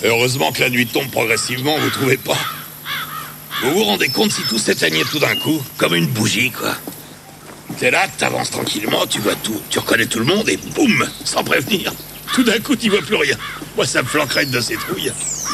Heureusement que la nuit tombe progressivement, vous trouvez pas? Vous vous rendez compte si tout s'éteignait tout d'un coup? Comme une bougie, quoi. T'es là, t'avances tranquillement, tu vois tout, tu reconnais tout le monde et boum, sans prévenir. Tout d'un coup, t'y vois plus rien. Moi, ça me flanquerait de ces trouilles.